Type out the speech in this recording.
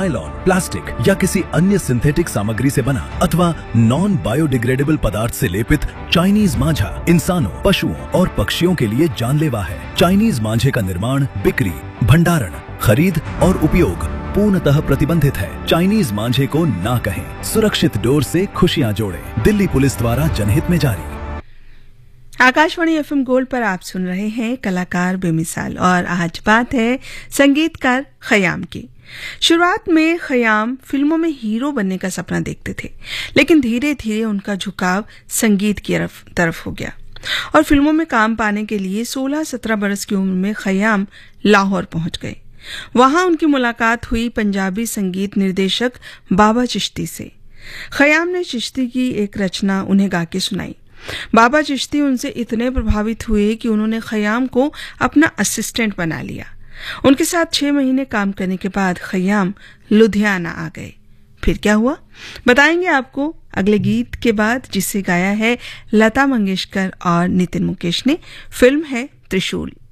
Nylon, plastic या किसी अन्य सिंथेटिक सामग्री से बना अथवा नॉन बायोडिग्रेडेबल पदार्थ से लेपित चाइनीज मांझा इंसानों, पशुओं और पक्षियों के लिए जानलेवा है। चाइनीज मांझे का निर्माण, बिक्री, भंडारण, खरीद और उपयोग पूर्णतः प्रतिबंधित है। चाइनीज मांझे को ना कहें। सुरक्षित डोर से खुशियां जोड़ें। दिल्ली पुलिस द्वारा जनहित में जारी। आकाशवाणी एफएम गोल्ड पर आप सुन रहे हैं कलाकार बेमिसाल, और आज बात है संगीतकार खयाम की। शुरुआत में खयाम फिल्मों में हीरो बनने का सपना देखते थे, लेकिन धीरे धीरे उनका झुकाव संगीत की तरफ हो गया और फिल्मों में काम पाने के लिए 16-17 बरस की उम्र में खयाम लाहौर पहुंच गए। वहां उनकी मुलाकात हुई पंजाबी संगीत निर्देशक बाबा चिश्ती से। खयाम ने चिश्ती की एक रचना उन्हें गा के सुनाई। बाबा चिश्ती उनसे इतने प्रभावित हुए कि उन्होंने खयाम को अपना असिस्टेंट बना लिया। उनके साथ 6 महीने काम करने के बाद खयाम लुधियाना आ गए। फिर क्या हुआ बताएंगे आपको अगले गीत के बाद, जिसे गाया है लता मंगेशकर और नितिन मुकेश ने। फिल्म है त्रिशूल।